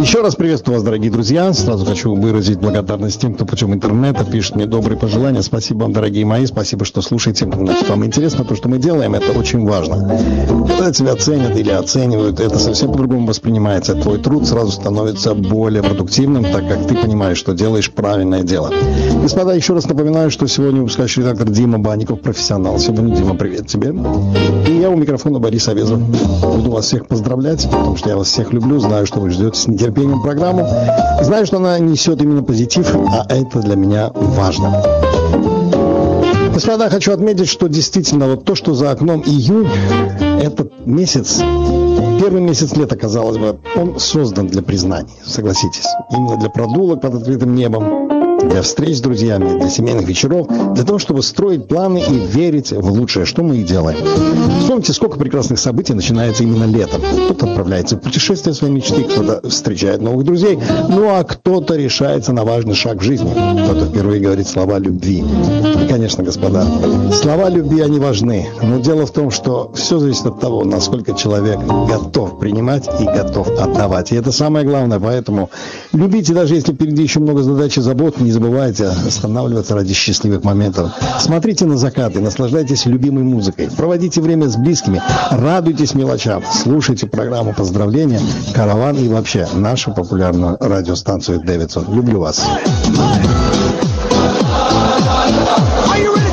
Еще раз приветствую вас, дорогие друзья. Сразу хочу выразить благодарность тем, кто путем интернета пишет мне добрые пожелания. Спасибо вам, дорогие мои. Спасибо, что слушаете. Значит, вам интересно то, что мы делаем. Это очень важно. Когда тебя ценят или оценивают, это совсем по-другому воспринимается. Твой труд сразу становится более продуктивным, так как ты понимаешь, что делаешь правильное дело. Господа, еще раз напоминаю, что сегодня выпускающий редактор Дима Банников, профессионал. Сегодня, Дима, привет тебе. И я у микрофона Борис Авезов. Буду вас всех поздравлять, потому что я вас всех люблю. Знаю, что вы ждете с нетерпением программу. Знаю, что она несет именно позитив, а это для меня важно. Господа, хочу отметить, что действительно вот то, что за окном июнь, этот месяц, первый месяц лета, казалось бы, он создан для признаний, согласитесь. Именно для прогулок под открытым небом, для встреч с друзьями, для семейных вечеров, для того, чтобы строить планы и верить в лучшее, что мы и делаем. Вспомните, сколько прекрасных событий начинается именно летом. Кто-то отправляется в путешествие своей мечты, кто-то встречает новых друзей, ну а кто-то решается на важный шаг в жизни. Кто-то впервые говорит слова любви. И, конечно, господа, слова любви, они важны. Но дело в том, что все зависит от того, насколько человек готов принимать и готов отдавать. И это самое главное, поэтому любите, даже если впереди еще много задач и забот, не забывайте останавливаться ради счастливых моментов. Смотрите на закаты, наслаждайтесь любимой музыкой, проводите время с близкими, радуйтесь мелочам, слушайте программу поздравления, «Караван» и вообще нашу популярную радиостанцию «Дэвидсон». Люблю вас. Are you ready?